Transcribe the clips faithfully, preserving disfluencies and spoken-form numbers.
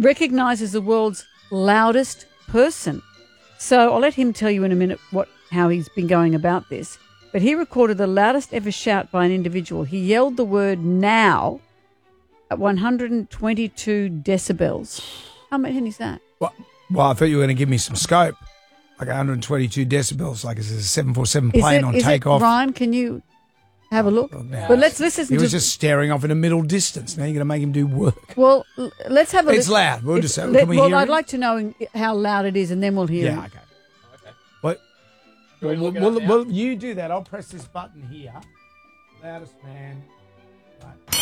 recognised as the world's loudest person. So I'll let him tell you in a minute what how he's been going about this. But he recorded the loudest ever shout by an individual. He yelled the word now at one hundred twenty-two decibels. How many is that? Well, well, I thought you were going to give me some scope. Like one hundred twenty-two decibels, like it's a seven forty-seven plane is it, on is takeoff. It, Ryan, can you have a look? Oh, no. But let's listen He to... was just staring off in the middle distance. Now you're going to make him do work. Well, l- let's have a It's listen. loud. We'll It's- just let- can we Well, hear I'd it? like to know how loud it is, and then we'll hear Yeah, it. okay. What? Well, well, well, well, you do that. I'll press this button here. Loudest man. Right.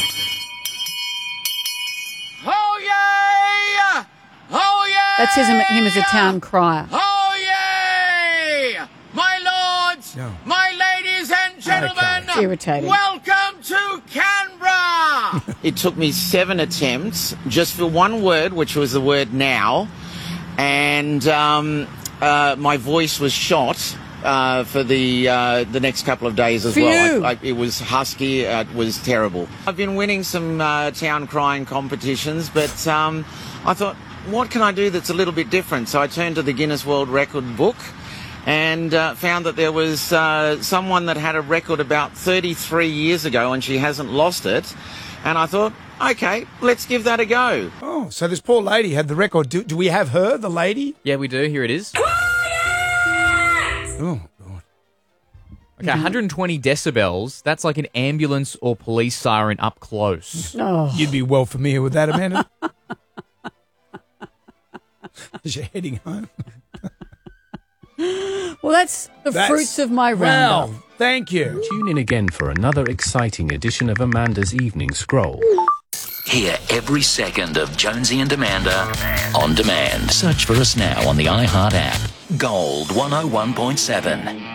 Oh yeah! Oh yeah! That's his, him as a town crier. Oh yeah! My lords, No. my ladies and gentlemen, It's irritating. welcome to Canberra! It took me seven attempts just for one word, which was the word now, and um, uh, my voice was shot. Uh, for the uh, the next couple of days as For well. you. I, I, it was husky. Uh, it was terrible. I've been winning some uh, town crying competitions, but um, I thought, what can I do that's a little bit different? So I turned to the Guinness World Record book and uh, found that there was uh, someone that had a record about thirty-three years ago and she hasn't lost it. And I thought, okay, let's give that a go. Oh, so this poor lady had the record. Do, do we have her, the lady? Yeah, we do. Here it is. Oh, God. Okay, one hundred twenty decibels. That's like an ambulance or police siren up close. Oh. You'd be well familiar with that, Amanda. As you're heading home. Well, that's the That's- fruits of my roundup. Well, thank you. Tune in again for another exciting edition of Amanda's Evening Scroll. Hear every second of Jonesy and Amanda on demand. Search for us now on the iHeart app. Gold one oh one point seven.